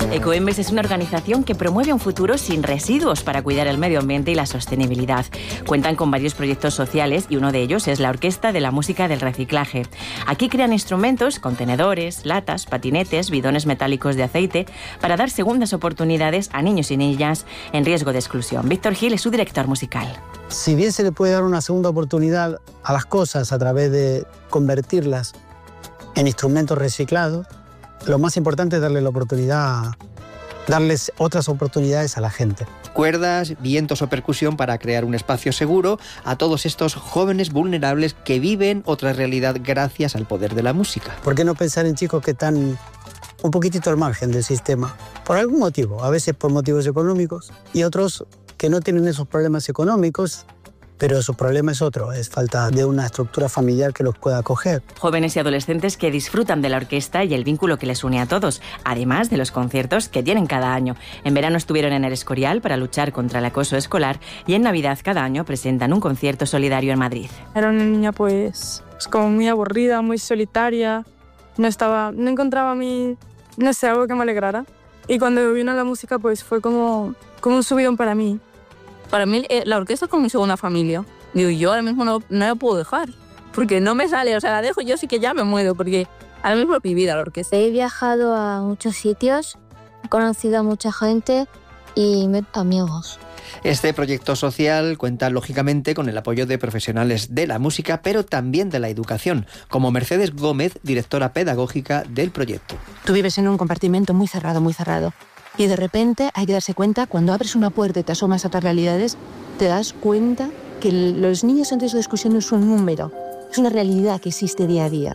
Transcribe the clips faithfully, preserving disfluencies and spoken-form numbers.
Ecoembes es una organización que promueve un futuro sin residuos para cuidar el medio ambiente y la sostenibilidad. Cuentan con varios proyectos sociales y uno de ellos es la Orquesta de la Música del Reciclaje. Aquí crean instrumentos, contenedores, latas, patinetes, bidones metálicos de aceite para dar segundas oportunidades a niños y niñas en riesgo de exclusión. Víctor Gil es su director musical. Si bien se le puede dar una segunda oportunidad a las cosas a través de convertirlas en instrumentos reciclados, lo más importante es darle la oportunidad, darles otras oportunidades a la gente. Cuerdas, vientos o percusión para crear un espacio seguro a todos estos jóvenes vulnerables que viven otra realidad gracias al poder de la música. ¿Por qué no pensar en chicos que están un poquitito al margen del sistema? Por algún motivo, a veces por motivos económicos y otros que no tienen esos problemas económicos, pero su problema es otro, es falta de una estructura familiar que los pueda acoger. Jóvenes y adolescentes que disfrutan de la orquesta y el vínculo que les une a todos, además de los conciertos que tienen cada año. En verano estuvieron en El Escorial para luchar contra el acoso escolar y en Navidad cada año presentan un concierto solidario en Madrid. Era una niña pues, pues como muy aburrida, muy solitaria, no estaba, no encontraba mi, no sé, algo que me alegrara. Y cuando vino la música pues fue como, como un subidón para mí. Para mí la orquesta es como mi segunda familia. Digo, yo ahora mismo no, no la puedo dejar, porque no me sale, o sea, la dejo yo sí que ya me muero, porque ahora mismo es mi vida la orquesta. He viajado a muchos sitios, he conocido a mucha gente y me he hecho amigos. Este proyecto social cuenta lógicamente con el apoyo de profesionales de la música, pero también de la educación, como Mercedes Gómez, directora pedagógica del proyecto. Tú vives en un compartimento muy cerrado, muy cerrado. Y de repente hay que darse cuenta, cuando abres una puerta y te asomas a otras realidades, te das cuenta que los niños en riesgo de exclusión no es un número, es una realidad que existe día a día.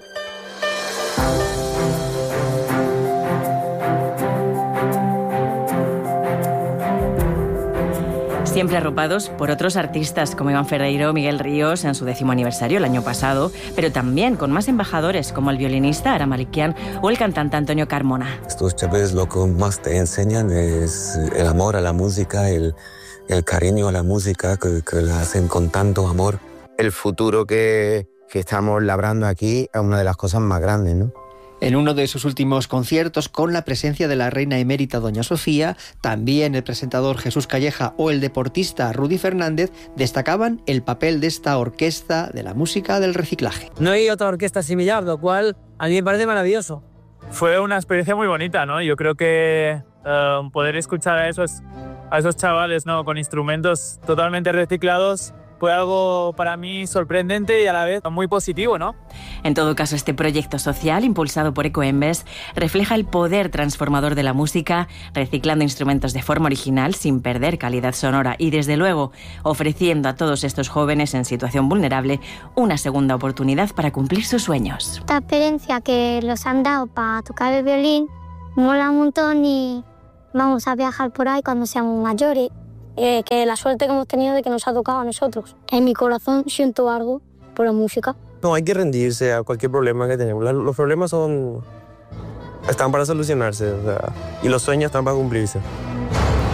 Siempre arropados por otros artistas como Iván Ferreiro, Miguel Ríos en su décimo aniversario el año pasado, pero también con más embajadores como el violinista Ara Malikian o el cantante Antonio Carmona. Estos chavales lo que más te enseñan es el amor a la música, el, el cariño a la música que, que la hacen con tanto amor. El futuro que, que estamos labrando aquí es una de las cosas más grandes, ¿no? En uno de sus últimos conciertos, con la presencia de la reina emérita Doña Sofía, también el presentador Jesús Calleja o el deportista Rudy Fernández destacaban el papel de esta orquesta de la música del reciclaje. No hay otra orquesta similar, lo cual a mí me parece maravilloso. Fue una experiencia muy bonita, ¿no? Yo creo que uh, poder escuchar a esos, a esos chavales, ¿no?, con instrumentos totalmente reciclados fue algo para mí sorprendente y a la vez muy positivo, ¿no? En todo caso, este proyecto social, impulsado por Ecoembes, refleja el poder transformador de la música, reciclando instrumentos de forma original sin perder calidad sonora y, desde luego, ofreciendo a todos estos jóvenes en situación vulnerable una segunda oportunidad para cumplir sus sueños. Esta experiencia que los han dado para tocar el violín mola un montón y vamos a viajar por ahí cuando seamos mayores. Eh, que la suerte que hemos tenido de que nos ha tocado a nosotros. En mi corazón siento algo por la música. No hay que rendirse a cualquier problema que tenemos. Los problemas son, están para solucionarse, o sea, y los sueños están para cumplirse.